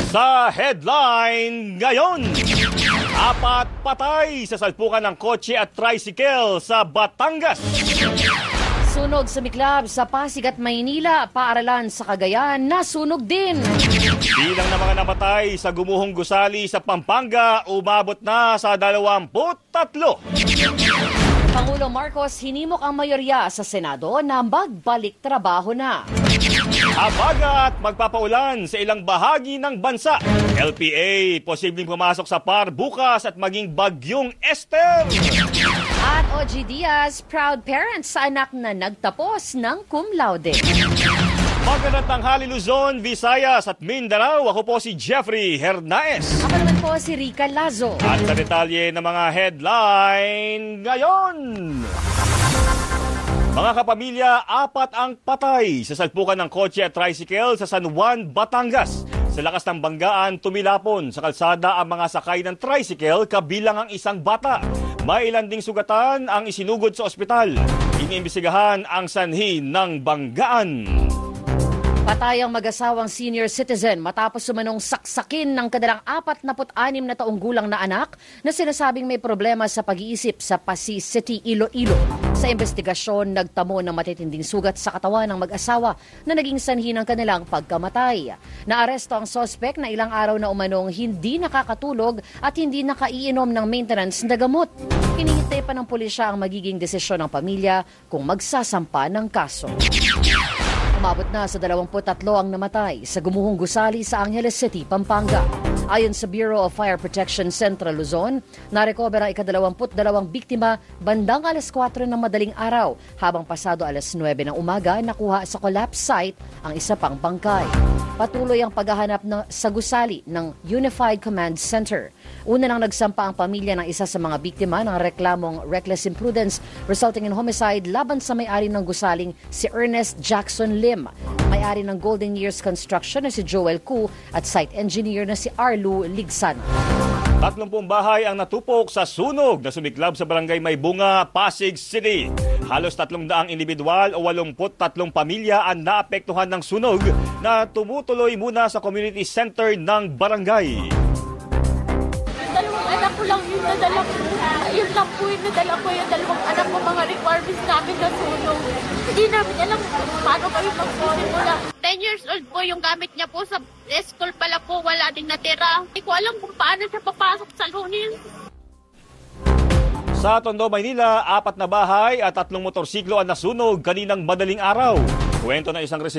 Sa headline ngayon, 4 patay sa salpukan ng kotse at tricycle sa Batangas. Sunog sa Miklab sa Pasig at Maynila, paaralan sa Cagayan, nasunog din. Bilang ng mga namatay sa gumuhong gusali sa Pampanga, umabot na sa 23. Pangulong Marcos hinimok ang mayorya sa Senado na magbalik trabaho na. Habagat magpapaulan sa ilang bahagi ng bansa. LPA posibleng pumasok sa PAR bukas at maging bagyong Esther. At OG Diaz, proud parents sa anak na nagtapos ng cum laude. Magandang tanghali Luzon, Visayas at Mindanao. Ako po si Jeffrey Hernaez. Ako naman po si Rica Lazo. At sa detalye ng mga headline ngayon. Mga kapamilya, 4 ang patay sa salpukan ng kotse at tricycle sa San Juan, Batangas. Sa lakas ng banggaan, tumilapon sa kalsada ang mga sakay ng tricycle kabilang ang isang bata. May ilan ding sugatan ang isinugod sa ospital. Iniimbestigahan ang sanhi ng banggaan. Patay ang mag-asawang senior citizen matapos sumanong saksakin ng kanilang 46 na taong gulang na anak na sinasabing may problema sa pag-iisip sa Pasig City, Iloilo. Sa investigasyon, nagtamo ng matitinding sugat sa katawan ng mag-asawa na naging sanhi ng kanilang pagkamatay. Naaresto ang sospek na ilang araw na umanong hindi nakakatulog at hindi nakaiinom ng maintenance na gamot. Hinihintay pa ng pulisya ang magiging desisyon ng pamilya kung magsasampa ng kaso. Umabot na sa 23 ang namatay sa gumuhong gusali sa Angeles City, Pampanga. Ayon sa Bureau of Fire Protection Central Luzon, narecover ang ika-22 biktima bandang alas 4 ng madaling araw, habang pasado alas 9 ng umaga nakuha sa collapse site ang isa pang bangkay. Patuloy ang paghahanap sa gusali ng Unified Command Center. Una nang nagsampa ang pamilya ng isa sa mga biktima ng reklamong reckless imprudence resulting in homicide laban sa may-ari ng gusaling si Ernest Jackson Lim, may-ari ng Golden Years Construction na si Joel Ku at site engineer na si Arlu Ligsan. 30 bahay ang natupok sa sunog na sumiklab sa barangay Maybunga, Pasig City. Halos 300 individual o 83 pamilya ang naapektuhan ng sunog na tumutuloy muna sa community center ng barangay. Dalawang anak ko lang yung nadala ko. Yun lang po yung nadala ko. Yung dalawang anak ko, mga requirements namin na sunog. Hindi namin alam kung paano kami magsisimula. 10 years old po yung gamit niya po sa school pala po. Wala ding natira. Hindi ko alam kung paano siya papasok sa lunes. Sa Tondo, Maynila, 4 na bahay at 3 motorsiklo ang nasunog kaninang madaling araw. Kwento ng isang residente.